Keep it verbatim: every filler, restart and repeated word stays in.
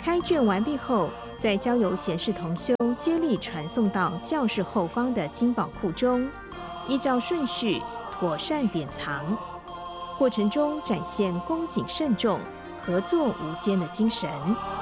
开卷完毕后，再交由贤士同修接力传送到教室后方的经宝库中，依照顺序妥善典藏。过程中展现恭谨慎重、合作无间的精神。